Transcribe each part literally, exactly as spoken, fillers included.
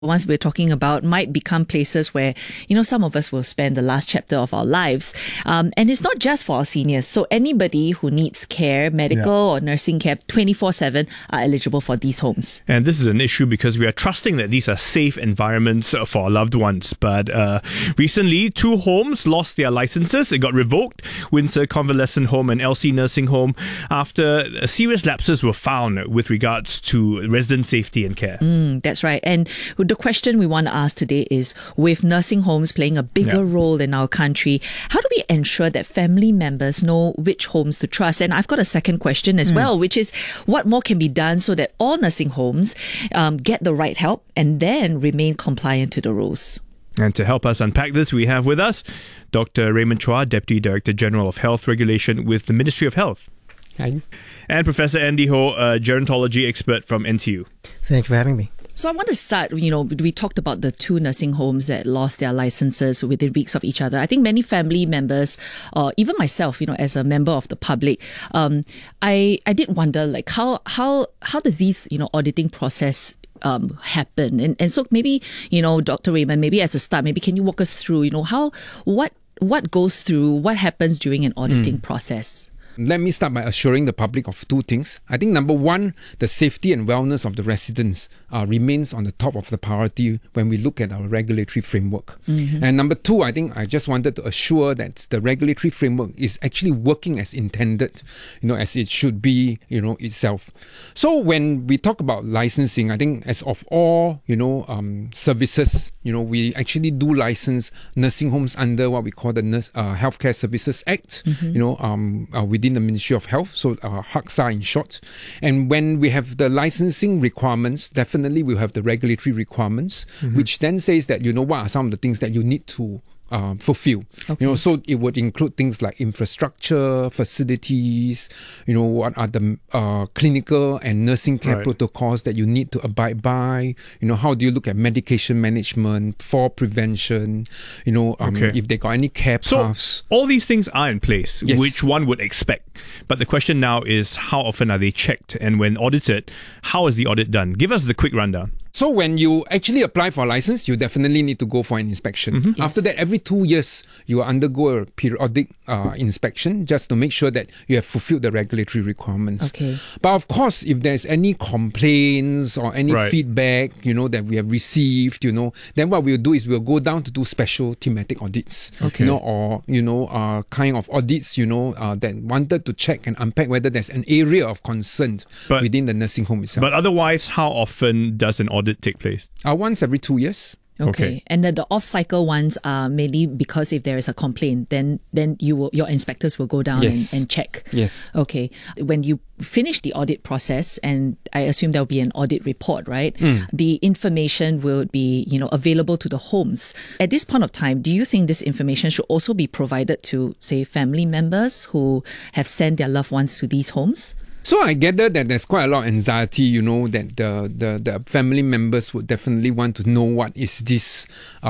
ones we're talking about might become places where, you know, some of us will spend the last chapter of our lives. Um, and it's not just for our seniors. So anybody who needs care, medical yeah. or nursing care, twenty-four seven are eligible for these homes. And this is an issue because we are trusting that these are safe environments for our loved ones. But uh, recently, two homes lost their licenses. It got revoked. Windsor Convalescent Home and Elsie Nursing Home, after serious lapses were found with regards to resident safety and care. Mm, that's right. And the question we want to ask today is, with nursing homes playing a bigger yeah. role in our country, how do we ensure that family members know which homes to trust? And I've got a second question as mm. well, which is, what more can be done so that all nursing homes um, get the right help and then remain compliant to the rules? And to help us unpack this, we have with us Doctor Raymond Chua, Deputy Director General of Health Regulation with the Ministry of Health. Hi. And Professor Andy Ho, a gerontology expert from N T U. Thank you for having me. So I want to start, you know, we talked about the two nursing homes that lost their licenses within weeks of each other. I think many family members, or even myself, you know, as a member of the public, um, I I did wonder, like, how how how does these, you know, auditing process um, happen? And and so maybe, you know, Doctor Raymond, maybe as a start, maybe can you walk us through, you know, how what what goes through, what happens during an auditing mm. process? Let me start by assuring the public of two things. I think number one, the safety and wellness of the residents uh, remains on the top of the priority when we look at our regulatory framework. Mm-hmm. And number two, I think I just wanted to assure that the regulatory framework is actually working as intended, you know, as it should be, you know, itself. So when we talk about licensing, I think as of all, you know, um, services, you know, we actually do license nursing homes under what we call the Nurse, uh, Healthcare Services Act, mm-hmm. you know, um, uh, within the Ministry of Health, so uh, HACSA in short. And when we have the licensing requirements, definitely we'll have the regulatory requirements, mm-hmm. which then says that, you know, what are some of the things that you need to Uh, fulfill. Okay. You know, so it would include things like infrastructure, facilities, you know, what are the uh, clinical and nursing care right. protocols that you need to abide by, you know, how do you look at medication management, fall prevention, you know, um, okay. if they got any care paths. So all these things are in place, yes. which one would expect. But the question now is, how often are they checked? And when audited, how is the audit done? Give us the quick rundown. So when you actually apply for a license, you definitely need to go for an inspection. Mm-hmm. Yes. After that, every two years, you will undergo a periodic uh, inspection just to make sure that you have fulfilled the regulatory requirements. Okay. But of course, if there's any complaints or any right. feedback, you know, that we have received, you know, then what we'll do is we'll go down to do special thematic audits, okay. you know, or, you know, uh, kind of audits, you know, uh, that wanted to check and unpack whether there's an area of concern but, within the nursing home itself. But otherwise, how often does an audit take place? Uh, once every two years. Okay. okay. And then the off-cycle ones are mainly because if there is a complaint, then then you will, your inspectors will go down yes. and, and check. Yes. Okay. When you finish the audit process, and I assume there will be an audit report, right? Mm. The information will be, you know, available to the homes. At this point of time, do you think this information should also be provided to, say, family members who have sent their loved ones to these homes? So I gather that there's quite a lot of anxiety, you know, that the, the, the family members would definitely want to know what is this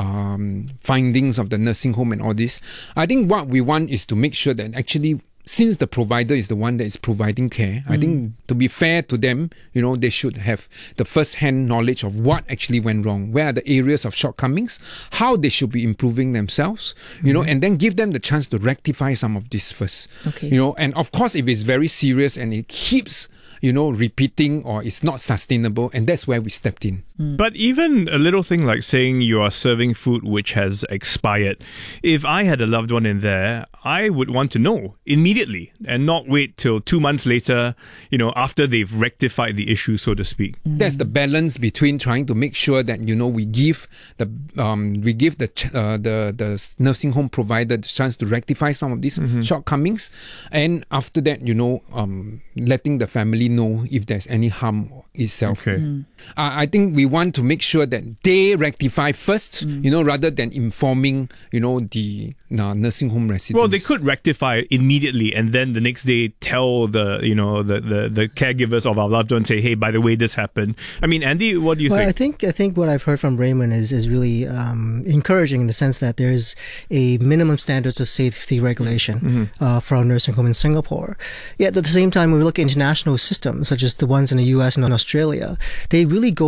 um, findings of the nursing home and all this. I think what we want is to make sure that actually, since the provider is the one that is providing care, mm. I think to be fair to them, you know, they should have the first-hand knowledge of what actually went wrong, where are the areas of shortcomings, how they should be improving themselves, you mm. know, and then give them the chance to rectify some of this first. Okay. You know, and of course, if it's very serious and it keeps, you know, repeating or it's not sustainable, and that's where we stepped in. Mm. But even a little thing like saying you are serving food which has expired, if I had a loved one in there, I would want to know immediately and not wait till two months later, you know, after they've rectified the issue, so to speak. Mm. That's the balance between trying to make sure that, you know, we give the um we give the ch- uh, the the nursing home provider the chance to rectify some of these mm-hmm. shortcomings, and after that, you know, um letting the family know if there's any harm itself. Okay. Mm. Uh, I think we want to make sure that they rectify first, mm. you know, rather than informing, you know, the uh, nursing home residents. Well, they could rectify immediately and then the next day tell the, you know, the, the, the caregivers of our loved ones, say, hey, by the way, this happened. I mean, Andy, what do you well, think? I think I think what I've heard from Raymond is, is really um, encouraging in the sense that there's a minimum standards of safety regulation mm-hmm. uh, for our nursing home in Singapore. Yet at the same time, when we look at international systems, such as the ones in the U S and Australia, they really go by this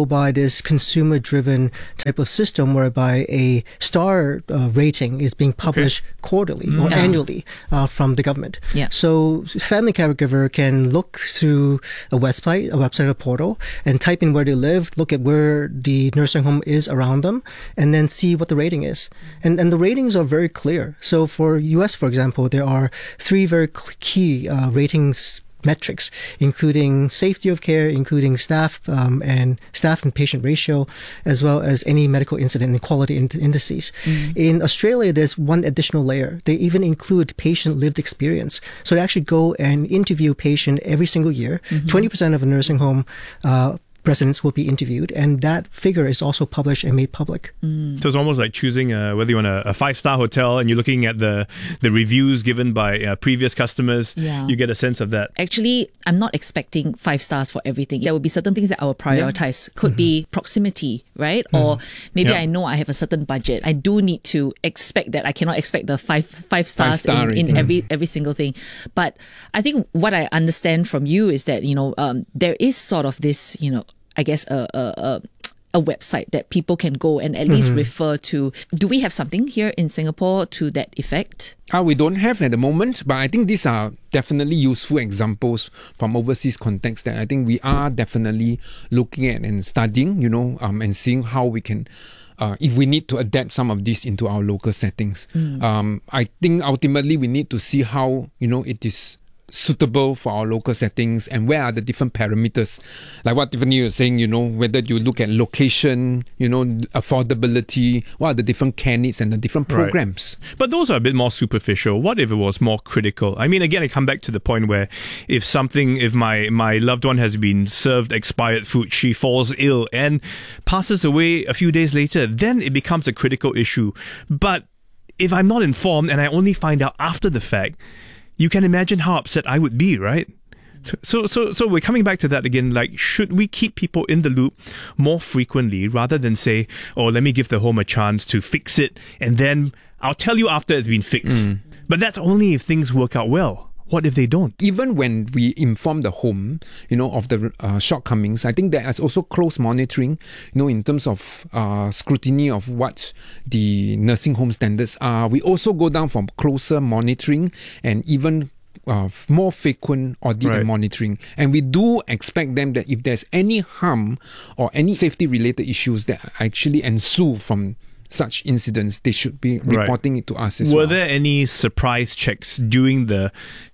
this consumer-driven type of system whereby a star uh, rating is being published okay. quarterly or Yeah. annually uh, from the government. Yeah. So family caregiver can look through a website, a website or portal, and type in where they live, look at where the nursing home is around them, and then see what the rating is. And and the ratings are very clear. So for U S, for example, there are three very key uh, ratings metrics, including safety of care, including staff um, and staff and patient ratio, as well as any medical incident and quality ind- indices. Mm-hmm. In Australia, there's one additional layer. They even include patient lived experience. So they actually go and interview patient every single year. Mm-hmm. twenty percent of a nursing home uh, residents will be interviewed, and that figure is also published and made public. Mm. So it's almost like choosing a, whether you want a, a five-star hotel and you're looking at the, the reviews given by uh, previous customers. Yeah. You get a sense of that. Actually, I'm not expecting five stars for everything. There will be certain things that I will prioritize. Yeah. Could mm-hmm. be proximity, right? Mm. Or maybe yeah. I know I have a certain budget. I do need to expect that. I cannot expect the five five stars five in, in every every single thing. But I think what I understand from you is that, you know, um, there is sort of this, you know, I guess a, a, a, a website that people can go and at least mm-hmm. refer to. Do we have something here in Singapore to that effect? Uh, we don't have at the moment, but I think these are definitely useful examples from overseas context that I think we are definitely looking at and studying, you know, um, and seeing how we can, uh, if we need to adapt some of this into our local settings. Mm. Um, I think ultimately we need to see how, you know, it is suitable for our local settings and where are the different parameters, like what Tiffany was saying, you know, whether you look at location, you know, affordability, what are the different care needs and the different programs. Right. But those are a bit more superficial. What if it was more critical? I mean, again, I come back to the point where if something, if my, my loved one has been served expired food, she falls ill and passes away a few days later, then it becomes a critical issue. But if I'm not informed and I only find out after the fact, you can imagine how upset I would be, right? So, so, so we're coming back to that again. Like, should we keep people in the loop more frequently rather than say, "Oh, let me give the home a chance to fix it, and then I'll tell you after it's been fixed." Mm. But that's only if things work out well. What if they don't? Even when we inform the home, you know, of the uh, shortcomings, I think there is also close monitoring, you know, in terms of uh, scrutiny of what the nursing home standards are. We also go down from closer monitoring and even uh, more frequent audit right. and monitoring. And we do expect them that if there's any harm or any safety-related issues that actually ensue from such incidents, they should be reporting right. it to us as Were well. Were there any surprise checks during the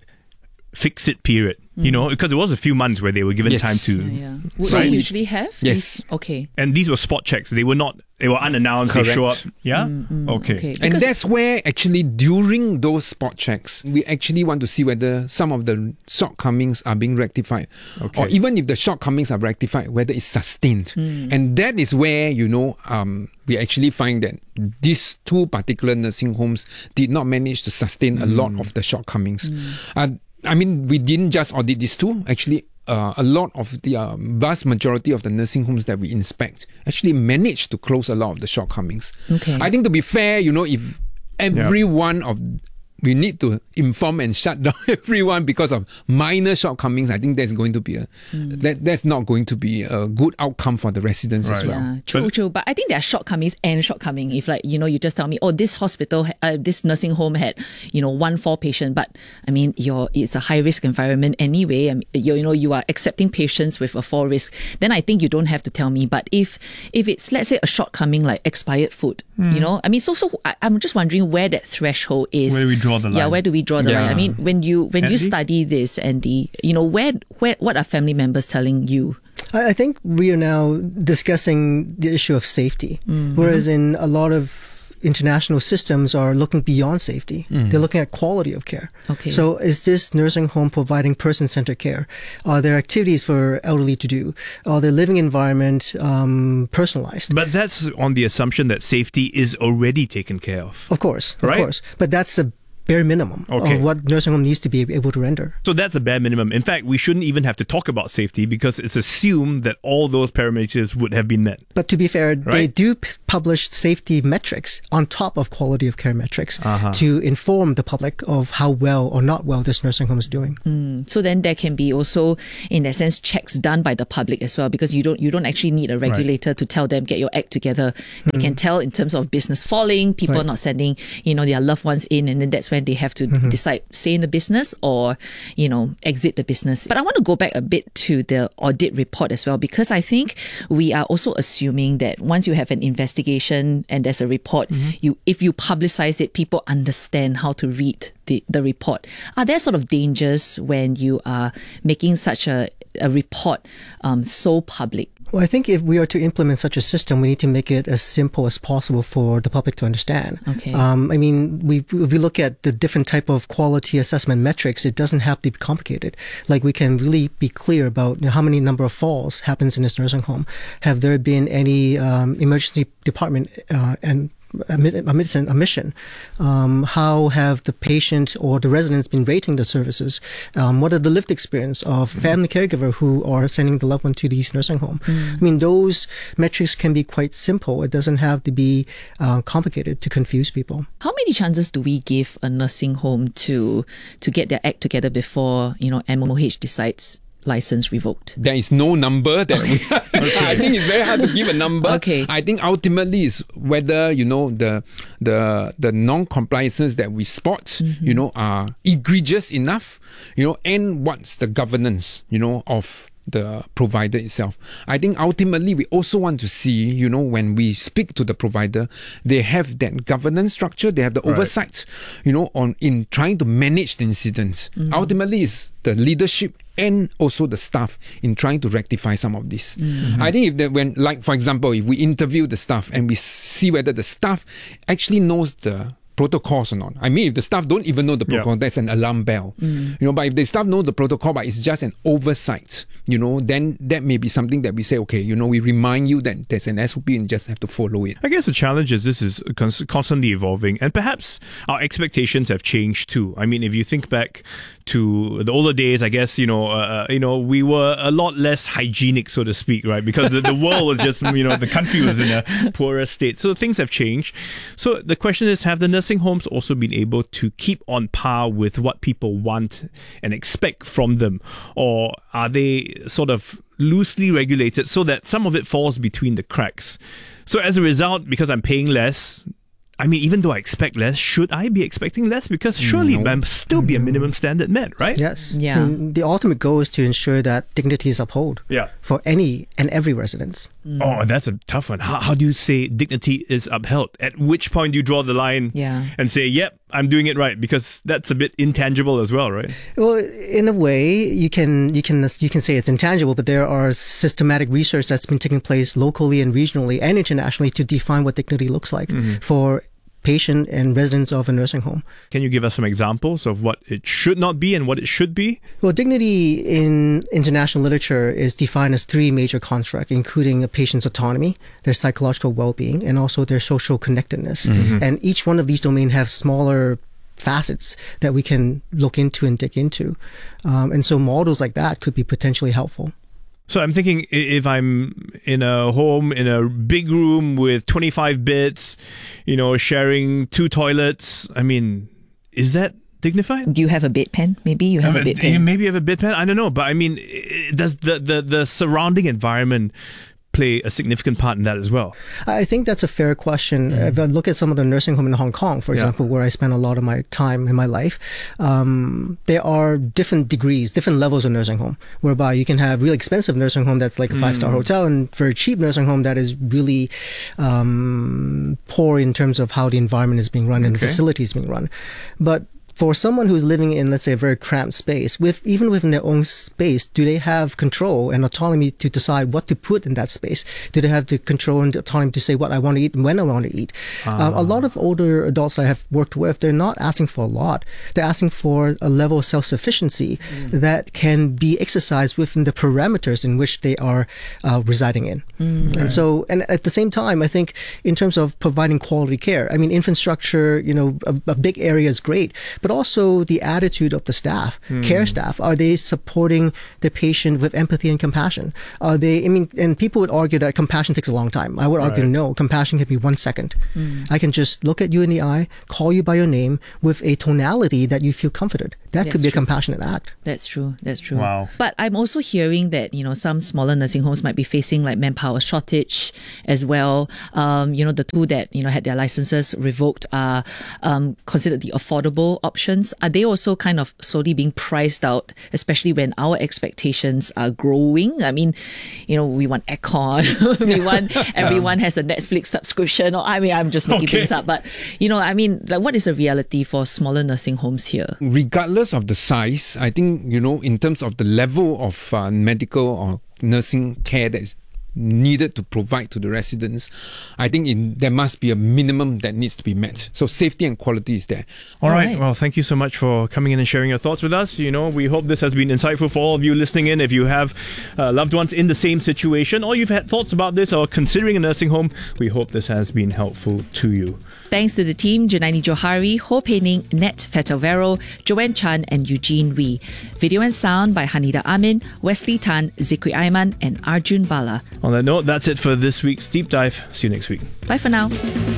fix-it period? Mm. You know, because it was a few months where they were given yes. time to... Yeah, yeah. Would right? they usually have? Yes. These? Okay. And these were spot checks. They were not... They were unannounced. Correct. They show up. Yeah? Mm, mm, okay. okay. And that's where actually during those spot checks, we actually want to see whether some of the shortcomings are being rectified. Okay. Or even if the shortcomings are rectified, whether it's sustained. Mm. And that is where, you know, um, we actually find that these two particular nursing homes did not manage to sustain mm. a lot of the shortcomings. Mm. Uh, I mean, we didn't just audit these two. Actually, uh, a lot of the uh, vast majority of the nursing homes that we inspect actually managed to close a lot of the shortcomings. Okay. I think to be fair, you know, if every yep. one of we need to inform and shut down everyone because of minor shortcomings, I think that's going to be a mm. that that's not going to be a good outcome for the residents right. as well. Yeah, true, but, true. But I think there are shortcomings and shortcoming. If like, you know, you just tell me, oh, this hospital, uh, this nursing home had, you know, one fall patient, but I mean, you're it's a high risk environment anyway. I mean, you you know, you are accepting patients with a fall risk. Then I think you don't have to tell me. But if if it's, let's say, a shortcoming like expired food, mm. you know, I mean, so so I, I'm just wondering where that threshold is. Where do we draw the line? Yeah, where do we draw the yeah. line? I mean, when you when Andy? you study this, Andy, you know, where where what are family members telling you? I think we are now discussing the issue of safety, mm-hmm. whereas in a lot of international systems are looking beyond safety. Mm. They're looking at quality of care. Okay. So is this nursing home providing person-centered care? Are there activities for elderly to do? Are their living environment um, personalized? But that's on the assumption that safety is already taken care of. Of course, of right? course. But that's a bare minimum Okay. of what nursing home needs to be able to render. So that's a bare minimum. In fact, we shouldn't even have to talk about safety because it's assumed that all those parameters would have been met. But to be fair, they Right. do p- publish safety metrics on top of quality of care metrics Uh-huh. to inform the public of how well or not well this nursing home is doing. So then there can be also, in that sense, checks done by the public as well, because you don't you don't actually need a regulator to tell them get your act together. They can tell in terms of business falling, people Right. not sending you know their loved ones in, and then that's when they have to decide stay in the business or you know exit the business. But I want to go back a bit to the audit report as well, because I think we are also assuming that once you have an investigation and there's a report, you if you publicize it, people understand how to read the, the report. Are there sort of dangers when you are making such a, a report um, so public? Well, I think if we are to implement such a system, we need to make it as simple as possible for the public to understand. Okay. Um, I mean, we if we look at the different type of quality assessment metrics, it doesn't have to be complicated. Like we can really be clear about you know, how many number of falls happens in this nursing home. Have there been any um, emergency department uh, and admission, admission. Um, how have the patient or the residents been rating the services? Um, what are the lived experience of family caregiver who are sending the loved one to these nursing home? Mm. I mean, those metrics can be quite simple. It doesn't have to be uh, complicated to confuse people. How many chances do we give a nursing home to to get their act together before you know M O H decides license revoked? There is no number that we I think it's very hard to give a number. Okay. I think ultimately is whether, you know, the the the non-compliances that we spot, mm-hmm. you know, are egregious enough, you know, and what's the governance, you know, of the provider itself. I think ultimately we also want to see, you know, when we speak to the provider, they have that governance structure, they have the Right. oversight, you know, on in trying to manage the incidents. Mm-hmm. Ultimately is the leadership and also the staff in trying to rectify some of this. Mm-hmm. I think if that when, like for example, if we interview the staff and we see whether the staff actually knows the protocols or not. I mean, if the staff don't even know the protocol, yeah. that's an alarm bell. Mm. You know, but if the staff know the protocol, but it's just an oversight, you know, then that may be something that we say, okay, you know, we remind you that there's an S O P and you just have to follow it. I guess the challenge is this is cons- constantly evolving, and perhaps our expectations have changed too. I mean, if you think back to the older days, I guess you know, uh, you know, we were a lot less hygienic, so to speak, right? Because the, the world was just, you know, the country was in a poorer state, so things have changed. So the question is, have the nursing homes also been able to keep on par with what people want and expect from them, or are they sort of loosely regulated so that some of it falls between the cracks? So as a result, because I'm paying less, I mean, even though I expect less, should I be expecting less? Because surely No. there must still be a minimum standard met, right? Yes. Yeah. I mean, the ultimate goal is to ensure that dignity is upheld Yeah. for any and every residence. Oh, that's a tough one. How, how do you say dignity is upheld? At which point do you draw the line Yeah. and say, yep, I'm doing it right? Because that's a bit intangible as well, right? Well, in a way, you can you can you can say it's intangible, but there are systematic research that's been taking place locally and regionally and internationally to define what dignity looks like Mm-hmm. for patient and residents of a nursing home. Can you give us some examples of what it should not be and what it should be? Well, dignity in international literature is defined as three major constructs, including a patient's autonomy, their psychological well-being, and also their social connectedness. Mm-hmm. And each one of these domains have smaller facets that we can look into and dig into. Um, and so models like that could be potentially helpful. So I'm thinking i- if I'm in a home, in a big room with twenty-five beds, you know, sharing two toilets, I mean, is that dignified? Do you have a bedpan? Maybe you have a Uh, bedpan. Maybe you have a bedpan. I don't know, but I mean, i- does the, the, the surrounding environment play a significant part in that as well? I think that's a fair question. If I look at some of the nursing home in Hong Kong, for Yeah. example, where I spend a lot of my time in my life, um, there are different degrees, different levels of nursing home, whereby you can have really expensive nursing home that's like a five-star hotel and very cheap nursing home that is really um, poor in terms of how the environment is being run and the Okay. facility is being run. But for someone who's living in, let's say, a very cramped space, with even within their own space, do they have control and autonomy to decide what to put in that space? Do they have the control and the autonomy to say what I want to eat and when I want to eat? Ah. Um, a lot of older adults that I have worked with, they're not asking for a lot. They're asking for a level of self-sufficiency mm. that can be exercised within the parameters in which they are uh, residing in. Mm. And so, and at the same time, I think in terms of providing quality care, I mean, infrastructure, you know, a, a big area is great, but also the attitude of the staff, mm. care staff. Are they supporting the patient with empathy and compassion? Are they, I mean, and people would argue that compassion takes a long time. I would argue right. no, compassion can be one second. Mm. I can just look at you in the eye, call you by your name with a tonality that you feel comforted. That That's could be a true. compassionate act. That's true. That's true. Wow. But I'm also hearing that, you know, some smaller nursing homes might be facing like manpower shortage as well. Um, you know, the two that, you know, had their licenses revoked are um, considered the affordable options. Are they also kind of slowly being priced out, especially when our expectations are growing? I mean, you know, we want aircon. we want everyone has a Netflix subscription. Or I mean, I'm just making Okay. things up. But, you know, I mean, like, what is the reality for smaller nursing homes here? Regardless of the size, I think, you know, in terms of the level of uh, medical or nursing care that is needed to provide to the residents, I think in, there must be a minimum that needs to be met. So safety and quality is there. All right. right. Well, thank you so much for coming in and sharing your thoughts with us. You know, we hope this has been insightful for all of you listening in. If you have uh, loved ones in the same situation, or you've had thoughts about this or considering a nursing home, we hope this has been helpful to you. Thanks to the team, Janani Johari, Ho Pei Ning, Nat Fetavero, Joanne Chan and Eugene Wee. Video and sound by Hanida Amin, Wesley Tan, Zikri Aiman and Arjun Bala. On that note, that's it for this week's Deep Dive. See you next week. Bye for now.